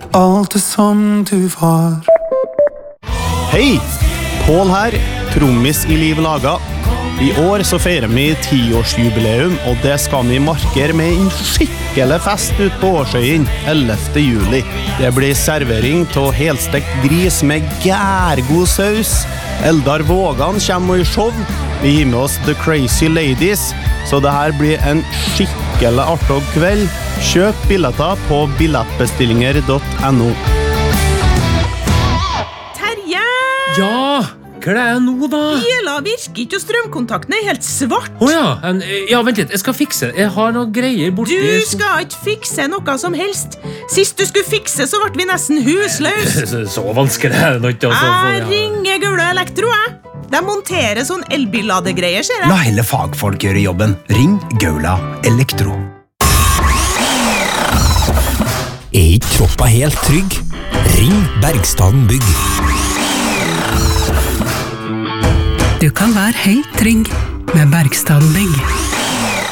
allt det som du var. Hei, Pål her, trommis i Liv Laga. I år så feirer vi 10-årsjubileum, og det skal vi markere med en skikkelig fest ut på Årsøyen 11. juli. Det blir servering av helstekt gris med gærgod saus. Eldar Vågan kommer i show. Vi gir med oss The Crazy Ladies, så det her blir en skikkelig artig kveld. Kjøp billetter på billettbestillinger.no. Terje! Ja, hva er det nå da? Biela virker ikke, og strømkontakten er helt svart. Ja, vent litt, jeg skal fikse. Jeg har noen greier borti. Du skal ikke fikse noe som helst. Sist du skulle fikse, så ble vi nesten husløs. Så vanskelig er det nok ikke. Jeg ringer Gaula Elektro, jeg. De monterer sånn elbilladegreier, ser jeg. La heller fagfolk gjøre jobben. Ring Gaula Elektro. Er ikke kroppa helt trygg? Ring Bergstaden Bygg. Du kan være helt trygg med Bergstaden Bygg.